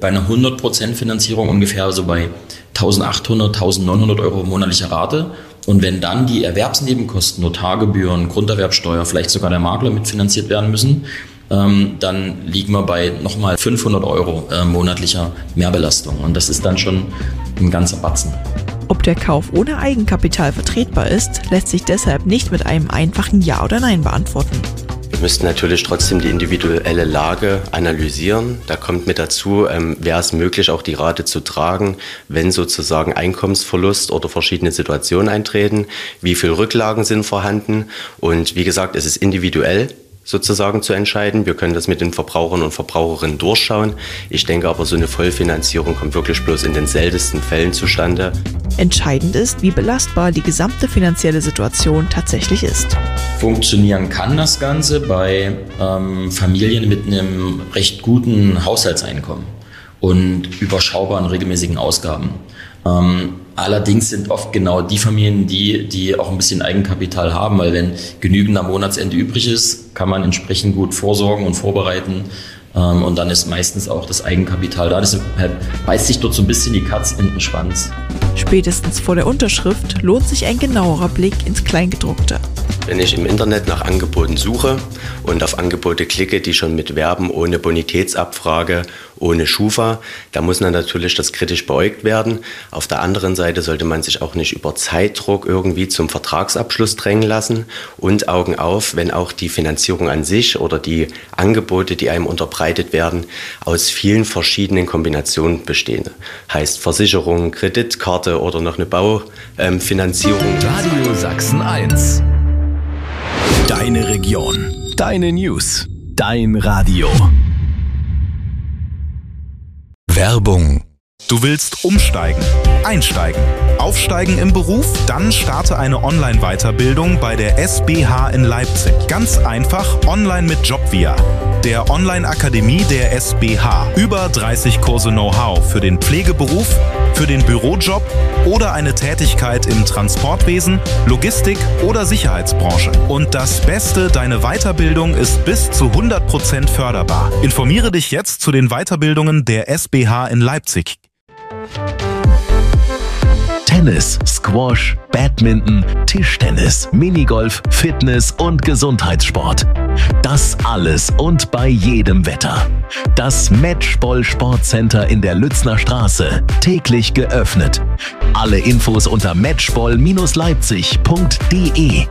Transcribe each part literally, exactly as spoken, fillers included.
bei einer hundert Prozent Finanzierung ungefähr so bei eintausendachthundert, eintausendneunhundert Euro monatlicher Rate. Und wenn dann die Erwerbsnebenkosten, Notargebühren, Grunderwerbsteuer, vielleicht sogar der Makler mitfinanziert werden müssen, ähm, dann liegen wir bei nochmal fünfhundert Euro äh, monatlicher Mehrbelastung. Und das ist dann schon ein ganzer Batzen. Ob der Kauf ohne Eigenkapital vertretbar ist, lässt sich deshalb nicht mit einem einfachen Ja oder Nein beantworten. Wir müssten natürlich trotzdem die individuelle Lage analysieren. Da kommt mit dazu, ähm, wäre es möglich, auch die Rate zu tragen, wenn sozusagen Einkommensverlust oder verschiedene Situationen eintreten. Wie viele Rücklagen sind vorhanden? Und wie gesagt, es ist individuell sozusagen zu entscheiden. Wir können das mit den Verbrauchern und Verbraucherinnen durchschauen. Ich denke aber, so eine Vollfinanzierung kommt wirklich bloß in den seltensten Fällen zustande. Entscheidend ist, wie belastbar die gesamte finanzielle Situation tatsächlich ist. Funktionieren kann das Ganze bei ähm, Familien mit einem recht guten Haushaltseinkommen und überschaubaren regelmäßigen Ausgaben. Ähm, allerdings sind oft genau die Familien, die, die auch ein bisschen Eigenkapital haben, weil wenn genügend am Monatsende übrig ist, kann man entsprechend gut vorsorgen und vorbereiten. Ähm, und dann ist meistens auch das Eigenkapital da. Deshalb beißt sich dort so ein bisschen die Katz in den Schwanz. Spätestens vor der Unterschrift lohnt sich ein genauerer Blick ins Kleingedruckte. Wenn ich im Internet nach Angeboten suche und auf Angebote klicke, die schon mit werben, ohne Bonitätsabfrage, ohne Schufa, da muss dann natürlich das kritisch beäugt werden. Auf der anderen Seite sollte man sich auch nicht über Zeitdruck irgendwie zum Vertragsabschluss drängen lassen und Augen auf, wenn auch die Finanzierung an sich oder die Angebote, die einem unterbreitet werden, aus vielen verschiedenen Kombinationen bestehen. Heißt Versicherung, Kreditkarte oder noch eine Baufinanzierung. Radio Sachsen eins. Deine Region, deine News, dein Radio. Werbung. Du willst umsteigen, einsteigen, aufsteigen im Beruf? Dann starte eine Online-Weiterbildung bei der S B H in Leipzig. Ganz einfach, online mit Jobvia, der Online-Akademie der S B H. Über dreißig Kurse Know-how für den Pflegeberuf, für den Bürojob oder eine Tätigkeit im Transportwesen, Logistik oder Sicherheitsbranche. Und das Beste, deine Weiterbildung ist bis zu hundert Prozent förderbar. Informiere dich jetzt zu den Weiterbildungen der S B H in Leipzig. Tennis, Squash, Badminton, Tischtennis, Minigolf, Fitness und Gesundheitssport. Das alles und bei jedem Wetter. Das Matchball Sportcenter in der Lützner Straße. Täglich geöffnet. Alle Infos unter matchball Leipzig punkt de.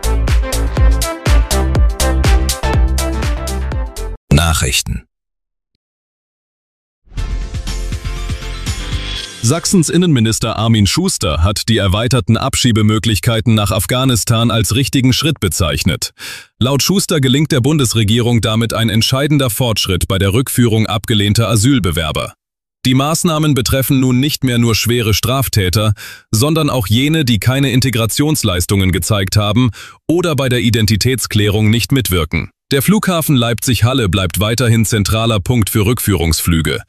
Nachrichten. Sachsens Innenminister Armin Schuster hat die erweiterten Abschiebemöglichkeiten nach Afghanistan als richtigen Schritt bezeichnet. Laut Schuster gelingt der Bundesregierung damit ein entscheidender Fortschritt bei der Rückführung abgelehnter Asylbewerber. Die Maßnahmen betreffen nun nicht mehr nur schwere Straftäter, sondern auch jene, die keine Integrationsleistungen gezeigt haben oder bei der Identitätsklärung nicht mitwirken. Der Flughafen Leipzig-Halle bleibt weiterhin zentraler Punkt für Rückführungsflüge.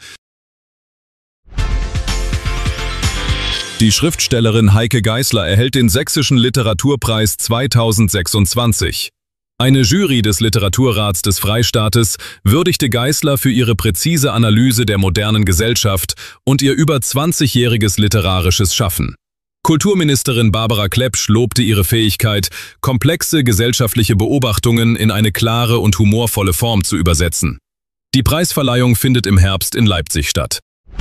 Die Schriftstellerin Heike Geisler erhält den Sächsischen Literaturpreis zweitausendsechsundzwanzig. Eine Jury des Literaturrats des Freistaates würdigte Geisler für ihre präzise Analyse der modernen Gesellschaft und ihr über zwanzigjähriges literarisches Schaffen. Kulturministerin Barbara Klepsch lobte ihre Fähigkeit, komplexe gesellschaftliche Beobachtungen in eine klare und humorvolle Form zu übersetzen. Die Preisverleihung findet im Herbst in Leipzig statt.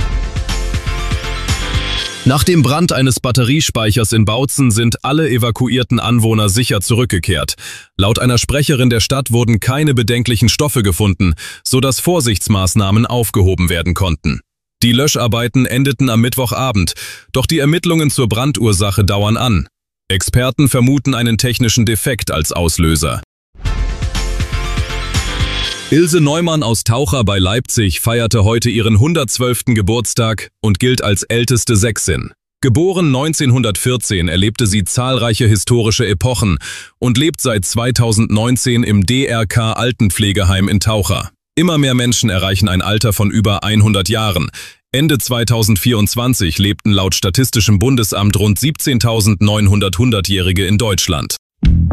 Nach dem Brand eines Batteriespeichers in Bautzen sind alle evakuierten Anwohner sicher zurückgekehrt. Laut einer Sprecherin der Stadt wurden keine bedenklichen Stoffe gefunden, sodass Vorsichtsmaßnahmen aufgehoben werden konnten. Die Löscharbeiten endeten am Mittwochabend, doch die Ermittlungen zur Brandursache dauern an. Experten vermuten einen technischen Defekt als Auslöser. Ilse Neumann aus Taucher bei Leipzig feierte heute ihren hundertzwölften Geburtstag und gilt als älteste Sächsin. Geboren neunzehnhundertvierzehn erlebte sie zahlreiche historische Epochen und lebt seit zweitausendneunzehn im D R K Altenpflegeheim in Taucher. Immer mehr Menschen erreichen ein Alter von über hundert Jahren. Ende zweitausendvierundzwanzig lebten laut Statistischem Bundesamt rund siebzehntausendneunhundert Hundertjährige in Deutschland.